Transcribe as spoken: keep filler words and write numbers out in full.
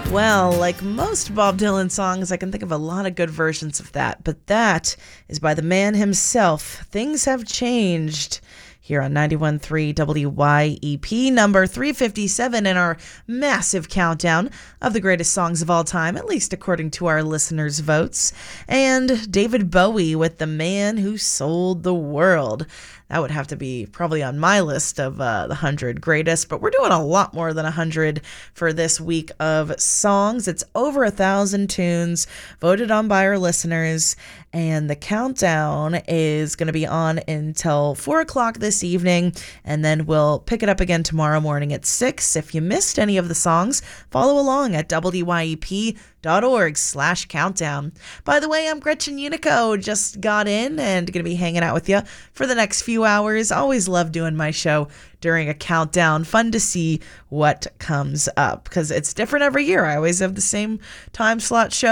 Well, like most Bob Dylan songs, I can think of a lot of good versions of that, but that is by the man himself. Things Have Changed here on ninety-one point three W Y E P, number three fifty-seven in our massive countdown of the greatest songs of all time, at least according to our listeners' votes. And David Bowie with The Man Who Sold the World. That would have to be probably on my list of uh, the one hundred greatest, but we're doing a lot more than one hundred for this week of songs. It's over a thousand tunes voted on by our listeners, and the countdown is going to be on until four o'clock this evening, and then we'll pick it up again tomorrow morning at six. If you missed any of the songs, follow along at W Y E P dot org slash countdown. By the way, I'm Gretchen Unico, just got in and going to be hanging out with you for the next few hours. Always love doing my show during a countdown. Fun to see what comes up because it's different every year. I always have the same time slot show